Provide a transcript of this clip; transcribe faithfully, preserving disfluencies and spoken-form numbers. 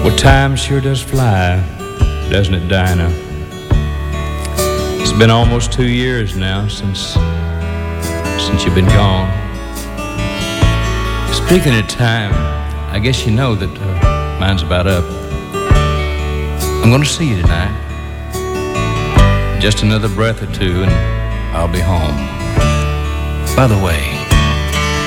Well, time sure does fly, doesn't it, Dinah? It's been almost two years now since since you've been gone. Speaking of time, I guess you know that uh, mine's about up. I'm gonna see you tonight. Just another breath or two and I'll be home. By the way,